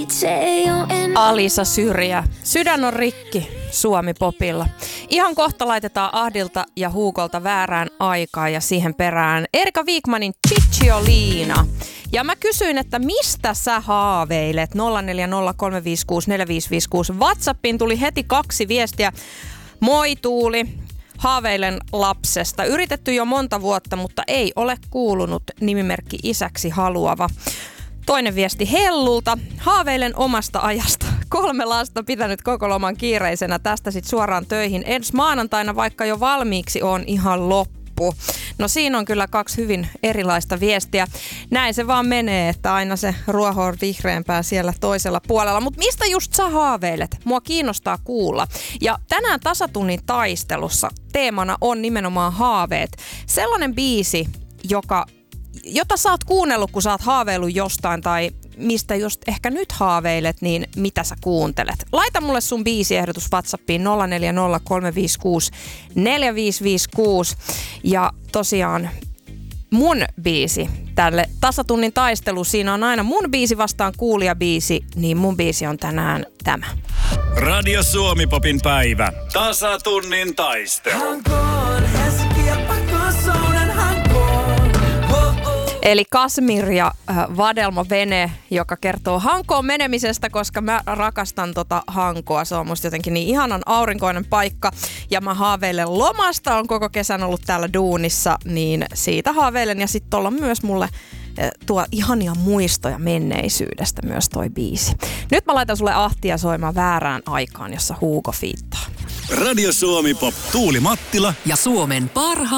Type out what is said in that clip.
Alisa Syrjä. Sydän on rikki Suomi-popilla. Ihan kohta laitetaan Ahdilta ja Huukolta väärään aikaan ja siihen perään Erika Wigmanin Cicciolina. Ja mä kysyin, että mistä sä haaveilet? 0403564556. WhatsAppiin tuli heti 2 viestiä. Moi Tuuli. Haaveilen lapsesta. Yritetty jo monta vuotta, mutta ei ole kuulunut nimimerkki isäksi haluava. Toinen viesti Hellulta. Haaveilen omasta ajasta. 3 lasta pitänyt koko loman kiireisenä. Tästä sit suoraan töihin. Ensi maanantaina, vaikka jo valmiiksi on ihan loppu. No siinä on kyllä 2 hyvin erilaista viestiä. Näin se vaan menee, että aina se ruoho on vihreämpää siellä toisella puolella. Mutta mistä just sä haaveilet? Mua kiinnostaa kuulla. Ja tänään tasatunnin taistelussa teemana on nimenomaan haaveet. Sellainen biisi, jota sä oot kuunnellut, kun sä oot haaveillut jostain tai mistä just ehkä nyt haaveilet, niin mitä sä kuuntelet. Laita mulle sun biisiehdotus WhatsAppiin 0403564556. Ja tosiaan mun biisi tälle tasatunnin taistelu, siinä on aina mun biisi vastaan kuulijabiisi, niin mun biisi on tänään tämä. Radio Suomi-popin päivä. Tasatunnin taistelu. Eli Kasmir ja Vadelma Vene, joka kertoo Hankoon menemisestä, koska mä rakastan Hankoa. Se on musta jotenkin niin ihanan aurinkoinen paikka. Ja mä haaveilen lomasta, on koko kesän ollut täällä duunissa, niin siitä haaveilen. Ja sitten tuolla on myös mulle tuo ihania muistoja menneisyydestä myös toi biisi. Nyt mä laitan sulle Ahtia soimaan väärään aikaan, jossa Hugo fiittaa. Radio Suomi-pop, Tuuli Mattila ja Suomen parhaat